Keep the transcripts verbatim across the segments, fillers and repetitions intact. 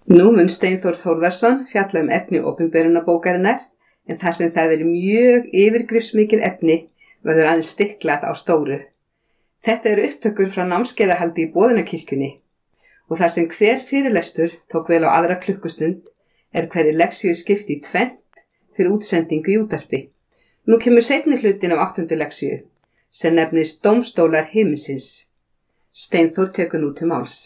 Nú mun Steinþór Þórðarson fjalla um efni opinberunarbókarinnar, en þar sem það er mjög yfirgrifsmikið efni verður aðeins stiklað á stóru. Þetta eru upptökur frá námskeiðahaldi í Boðunarkirkjunni og þar sem hver fyrirlestur tók vel á aðra klukkustund er hverri leksíu skipt í tvennt fyrir útsendingu í útvarpi. Nú kemur seinni hlutin af áttundu leksíu sem nefnist Dómstólar himinsins. Steinþór tekur nú til máls.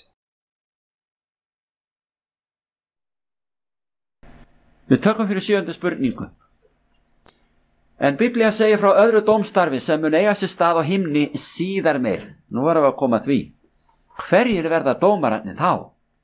Við tökum fyrir sjöundu spurningu. En Biblía segir frá öðru dómstarfi sem mun eiga sér stað á himni síðar meir. Nú erum við að koma að því. Hverjir verða dómararnir þá?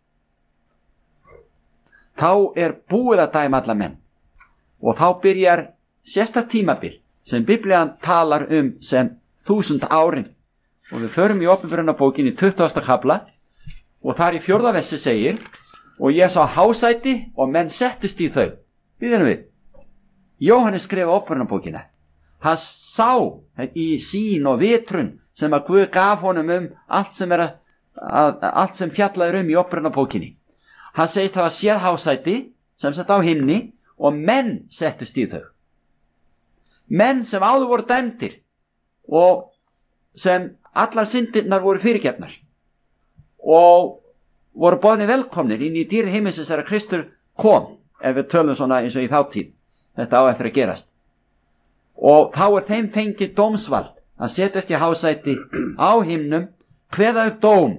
Þá er búið að dæma alla menn. Og þá byrjar sérstakt tímabil sem Biblían talar um sem þúsund árin. Og við förum í opinberunarbókinni tuttugasta kafla og þar í fjórða versi segir: og ég sá hásæti og menn settust í þau. Bíðum við. Jóhannes skrifa opinberunarbókina. Hann sá í sýn og vitrun sem að Guð gaf honum um allt sem, er að, að, allt sem fjallaður um í opinberunarbókinni. Hann segist hafa séð hásæti sem sett á himni og menn settust í þau. Menn sem áður voru dæmdir og sem allar syndirnar voru fyrirgefnar og voru boðnir velkomnir inn í dýrið himinsins þegar Kristur kom, ef við tölum svona eins og í þáttíð. Þetta á eftir að gerast. Og þá er þeim fengið dómsvald að setjast í hásæti á himnum, kveða upp dóm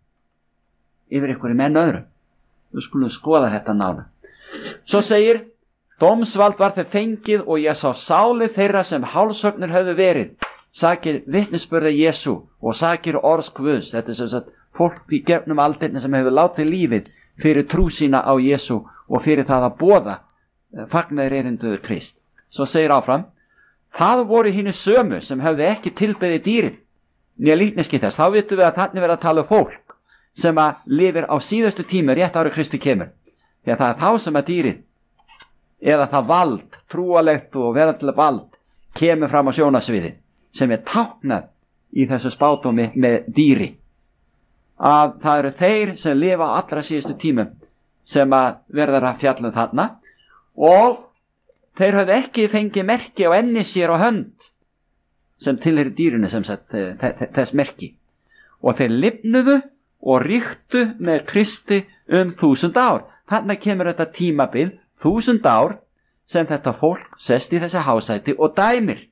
yfir ykkur menn öðrum. Við skulum skoða þetta nána. Svo segir: dómsvald var þeim fengið og ég sá sálir þeirra sem hálshögnir höfðu verið, sakir vitnisburði Jesú og sakir orðs Guðs. Þetta er sem sagt fólk í gefnum aldirni sem hefur látið lífið fyrir trú sína á Jesú og fyrir það að boða fagnaðir erinduður Krist. Svo segir áfram: það voru hinir sömu sem hefðu ekki tilbeðið dýrin né líkneski þess. Þá vitum við að þannig verða að tala um fólk sem að lifir á síðustu tímu rétt ára Kristu kemur. Því að það er þá sem að dýrin eða það vald, trúalegt og verðanlega vald, kemur fram á sjónasviði sem er táknað í þessu spádómi með dýri. Að það eru þeir sem lifa á allra síðustu tímum sem að verða að fjalla um þarna, og þeir höfðu ekki fengið merki á enni sér og hönd sem tilheyrir dýrinu, sem sagt þess merki, og þeir lifnuðu og ríktu með Kristi um þúsund ár. Þarna kemur þetta tímabil, þúsund ár, sem þetta fólk sest í þessi hásæti og dæmir.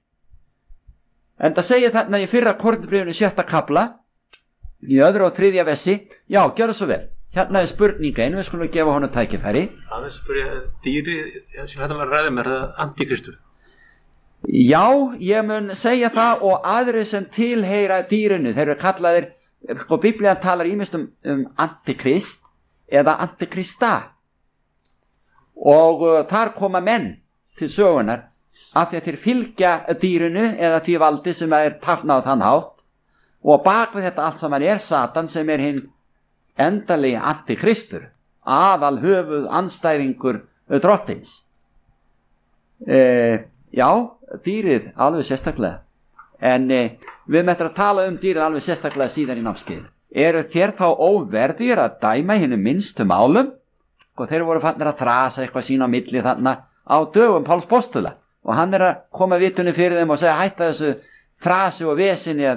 En það segir þarna í fyrra Korinthbréfinu sjötta kafla í öðru og þriðja versi. Já, gjörðu svo vel. Hérna er spurninga einu, við skulum gefa honum tækifæri. Það er spyrja, dýri sem þetta var ræðum, er það antikristur? Já, ég mun segja það, og aðri sem tilheyra dýrinu, þeir eru kallaðir, sko Biblían talar ýmist um, um antikrist eða antikrista, og uh, þar koma menn til sögunar af því að þeir fylgja dýrinu eða því valdi sem er táknað á þann hátt, og bak við þetta allt saman er Satan sem er hinn endalegi antikristur, aðal höfuð andstæðingur drottins. E, já, dýrið alveg sérstaklega, en e, við möttum að tala um dýrið alveg sérstaklega síðan í námskeiðinu. Eru þér þá óverðir að dæma hinum minnstu málum? Og þeir voru fannir að þrasa eitthvað sín á milli þarna á dögum Páls postula, og hann er að koma vitunni fyrir þeim og segja: hætta þessu þrasi og vesinni,